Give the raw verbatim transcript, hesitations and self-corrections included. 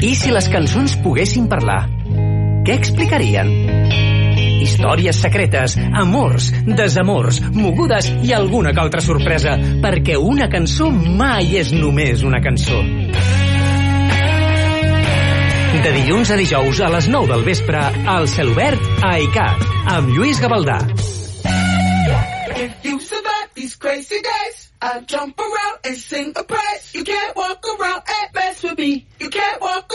I si les cançons poguessin parlar? Què explicarien? Històries secretes, amors, desamors, mogudes i alguna que altra sorpresa, perquè una cançó mai és només una cançó. De dilluns a dijous a les nou del vespre, al Celobert a ICAT, amb Lluís Gavaldà. If you survive these crazy days, I'll jump around and sing a praise. You can't walk around and mess with me. You can't walk